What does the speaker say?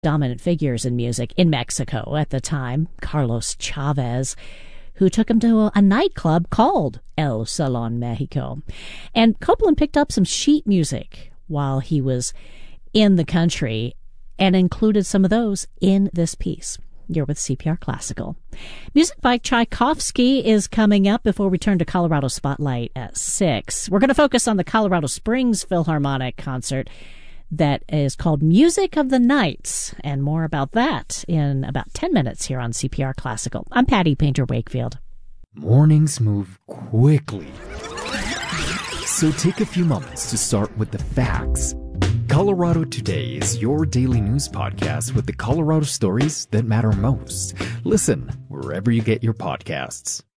dominant figures in music in Mexico at the time, Carlos Chavez, who took him to a nightclub called El Salón Mexico. And Copland picked up some sheet music while he was in the country and included some of those in this piece. You're with CPR Classical. Music by Tchaikovsky is coming up before we turn to Colorado Spotlight at 6. We're going to focus on the Colorado Springs Philharmonic concert that is called Music of the Nights, and more about that in about 10 minutes here on CPR Classical. I'm Patty Painter Wakefield. Mornings move quickly, so take a few moments to start with the facts. Colorado Today is your daily news podcast with the Colorado stories that matter most. Listen wherever you get your podcasts.